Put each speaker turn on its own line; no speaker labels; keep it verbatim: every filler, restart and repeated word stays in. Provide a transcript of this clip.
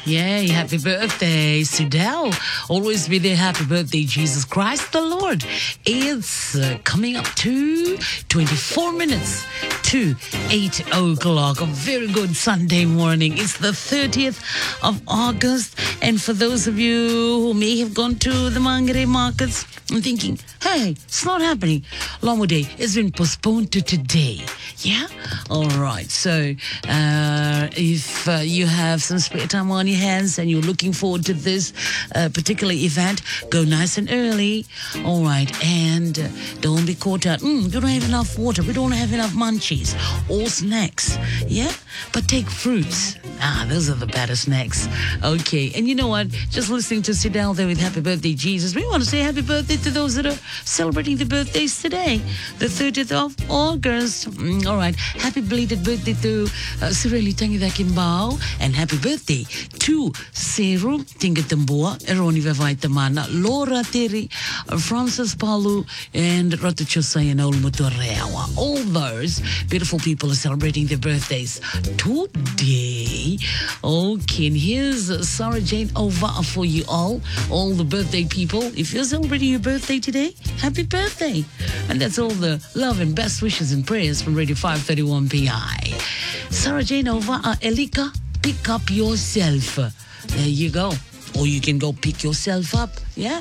Yay, happy birthday, Sudel. Always be there. Happy birthday, Jesus Christ the Lord. It's uh, coming up to twenty-four minutes to eight o'clock. A very good Sunday morning. It's the thirtieth of August. And for those of you who may have gone to the Mangere markets and thinking, hey, it's not happening. Lomo Day has been postponed to today. Yeah? All right. So uh, if uh, you have some spare time on your hands and you're looking forward to this uh, particular event, go nice and early. All right. And uh, don't be caught out. Mm, we don't have enough water. We don't have enough munchies or snacks. Yeah? But take fruits. Ah, those are the better snacks. Okay. And you know what? Just listening to Sidel there with Happy Birthday, Jesus, we want to say happy birthday to those that are celebrating the birthdays today, the thirtieth of August. Mm, all right. Happy belated birthday to uh, Sireli Tangida Kimbao, and happy birthday to Seru Tingatambua, Eroni Vavaitamana, Laura Terry, uh, Francis Palu, and Ratuchosay and Olmutoreawa. All those beautiful people are celebrating their birthdays today. Okay, and here's uh, Sarah Jane Ova for you all, all the birthday people. If you're celebrating your birthday today, happy birthday. And that's all the love and best wishes and prayers from Radio five thirty-one P I. Sarah Jane Ova, uh, Elika, pick up yourself. There you go. Or you can go pick yourself up. Yeah?